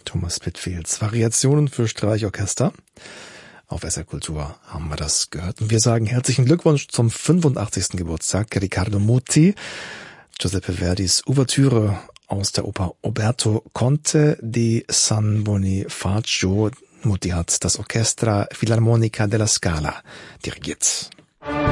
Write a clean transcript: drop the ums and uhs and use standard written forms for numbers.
Thomas Pitfields Variationen für Streichorchester. Auf SR Kultur haben wir das gehört. Und wir sagen herzlichen Glückwunsch zum 85. Geburtstag Riccardo Muti, Giuseppe Verdis Ouvertüre aus der Oper Oberto Conte di San Bonifacio. Muti hat das Orchestra Filarmonica della Scala dirigiert.